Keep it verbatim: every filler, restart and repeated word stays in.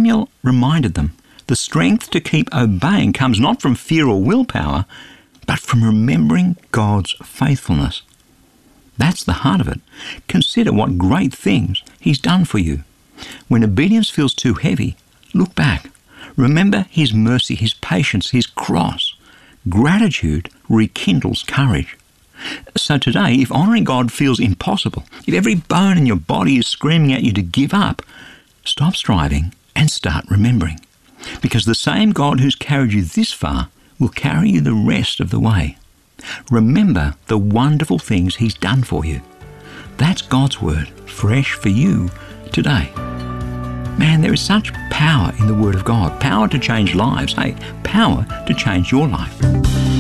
Samuel reminded them, the strength to keep obeying comes not from fear or willpower, but from remembering God's faithfulness. That's the heart of it. Consider what great things He's done for you. When obedience feels too heavy, look back. Remember His mercy, His patience, His cross. Gratitude rekindles courage. So today, if honouring God feels impossible, if every bone in your body is screaming at you to give up, stop striving and start remembering. Because the same God who's carried you this far will carry you the rest of the way. Remember the wonderful things He's done for you. That's God's Word, fresh for you today. Man, there is such power in the Word of God. Power to change lives. Hey, power to change your life.